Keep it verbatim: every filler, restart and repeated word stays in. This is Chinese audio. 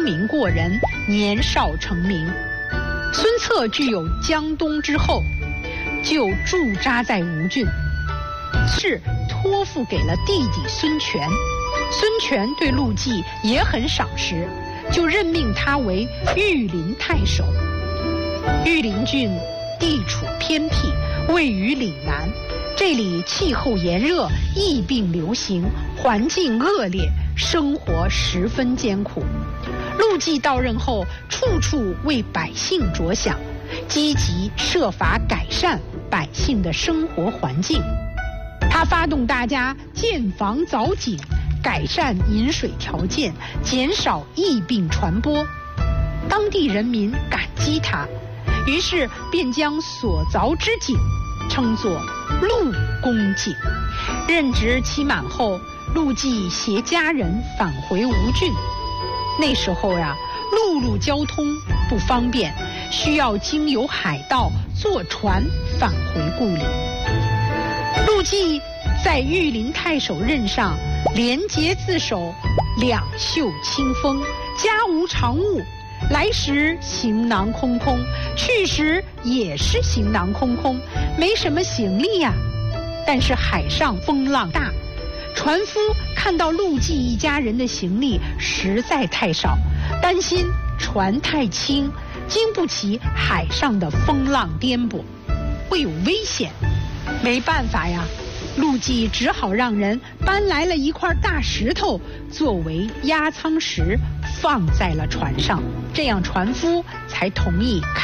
明过人，年少成名。孙策具有江东之后，就驻扎在吴郡，是托付给了弟弟孙权。孙权对陆绩也很赏识，就任命他为御林太守。御林郡地处偏僻，位于岭南，这里气候炎热，疫病流行，环境恶劣，生活十分艰苦。陆绩到任后，处处为百姓着想，积极设法改善百姓的生活环境。他发动大家建房凿井，改善饮水条件，减少疫病传播。当地人民感激他，于是便将所凿之井称作陆公井。任职期满后，陆绩携家人返回吴郡。那时候呀，陆路交通不方便，需要经由海盗坐船返回故里。陆绩在御林太守任上，廉洁自守，两袖清风，家无常物，来时行囊空空，去时也是行囊空空，没什么行李呀。但是海上风浪大，船夫看到陆绩一家人的行李实在太少，担心船太轻，经不起海上的风浪颠簸，会有危险。没办法呀，陆绩只好让人搬来了一块大石头作为压舱石，放在了船上，这样船夫才同意开